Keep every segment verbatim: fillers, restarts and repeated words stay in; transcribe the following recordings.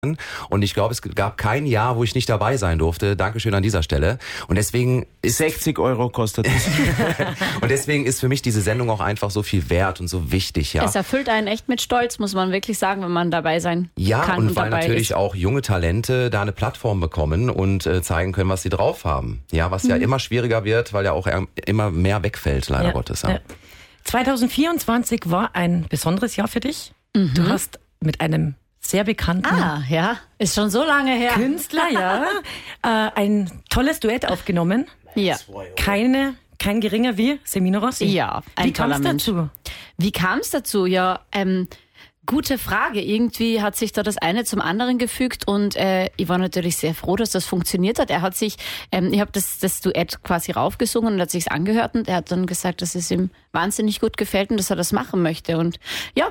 Und ich glaube, es gab kein Jahr, wo ich nicht dabei sein durfte. Dankeschön an dieser Stelle. Und deswegen ist sechzig Euro kostet es. Und deswegen ist für mich diese Sendung auch einfach so viel wert und so wichtig. Ja. Es erfüllt einen echt mit Stolz, muss man wirklich sagen, wenn man dabei sein ja, kann. und, und weil dabei natürlich ist. auch junge Talente da eine Plattform bekommen und äh, zeigen können, was sie drauf haben. Ja, was mhm. ja immer schwieriger wird, weil ja auch immer mehr wegfällt, leider ja. Gottes. Ja. Ja. zwanzig vierundzwanzig war ein besonderes Jahr für dich. Mhm. Du hast mit einem sehr bekannten ah, ja, ist schon so lange her. Künstler, ja, äh, ein tolles Duett aufgenommen. Ja. Keine, kein geringer wie Semino Rossi. Ja, ein Wie kam es Mensch. dazu? Wie kam es dazu? Ja, ähm, gute Frage. Irgendwie hat sich da das eine zum anderen gefügt und äh, ich war natürlich sehr froh, dass das funktioniert hat. Er hat sich, ähm, ich habe das, das Duett quasi raufgesungen und hat sich's angehört und er hat dann gesagt, dass es ihm wahnsinnig gut gefällt und dass er das machen möchte. Und ja,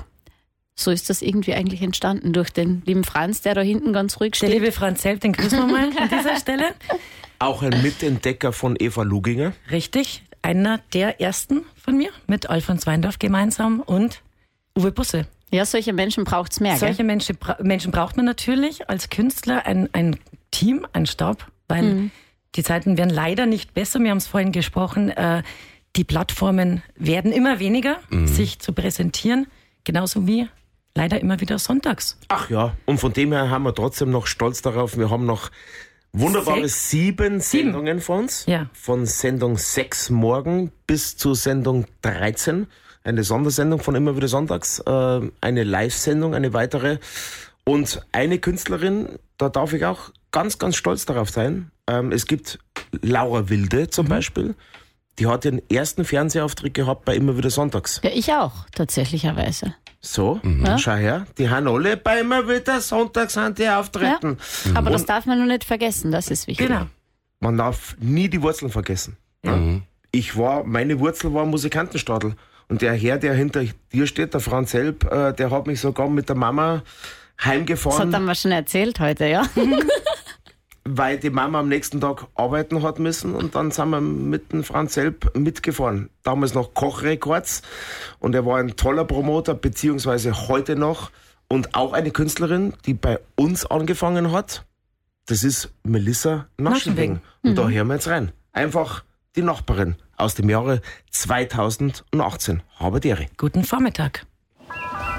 so ist das irgendwie eigentlich entstanden durch den lieben Franz, der da hinten ganz ruhig steht. Der liebe Franz selbst, den grüßen wir mal an dieser Stelle. Auch ein Mitentdecker von Eva Luginger. Richtig, einer der ersten von mir mit Alfons Weindorf gemeinsam und Uwe Busse. Ja, solche Menschen braucht's mehr, Solche gell? Menschen, Menschen braucht man natürlich als Künstler, ein, ein Team, ein Stab, weil mhm. die Zeiten werden leider nicht besser. Wir haben es vorhin gesprochen, äh, die Plattformen werden immer weniger, mhm. sich zu präsentieren, genauso wie leider immer wieder sonntags. Ach ja, und von dem her haben wir trotzdem noch stolz darauf, wir haben noch wunderbare Sechs? sieben Sendungen von uns. Ja. Von Sendung sechs morgen bis zu Sendung dreizehn. Eine Sondersendung von immer wieder sonntags, äh, eine Live-Sendung, eine weitere. Und eine Künstlerin, da darf ich auch ganz, ganz stolz darauf sein. Ähm, es gibt Laura Wilde zum mhm. Beispiel. Die hat ihren ersten Fernsehauftritt gehabt bei immer wieder sonntags. Ja, ich auch, tatsächlicherweise. So, mhm. ja. Schau her, die haben alle bei immer wieder sonntags sind die auftreten. Ja. Mhm. Aber das darf man nur nicht vergessen, das ist wichtig. Genau. Man darf nie die Wurzeln vergessen. Mhm. Ich war, meine Wurzel war Musikantenstadel. Und der Herr, der hinter dir steht, der Franz Help, äh, der hat mich sogar mit der Mama heimgefahren. Das hat er mir schon erzählt heute, ja. Weil die Mama am nächsten Tag arbeiten hat müssen und dann sind wir mit dem Franz Help mitgefahren. Damals noch Kochrekords und er war ein toller Promoter, beziehungsweise heute noch und auch eine Künstlerin, die bei uns angefangen hat. Das ist Melissa Naschenweng. Und mhm. da hören wir jetzt rein. Einfach die Nachbarin aus dem Jahre zweitausendachtzehn. Habe die Ehre. Guten Vormittag.